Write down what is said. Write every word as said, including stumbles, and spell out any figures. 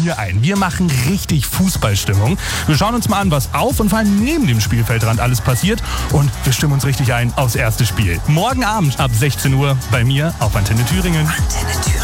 mir ein. Wir machen richtig Fußballstimmung. Wir schauen uns mal an, was auf und vor allem neben dem Spielfeldrand alles passiert. Und wir stimmen uns richtig ein aufs erste Spiel. Morgen Abend ab sechzehn Uhr bei mir auf Antenne Thüringen. Antenne Thüringen.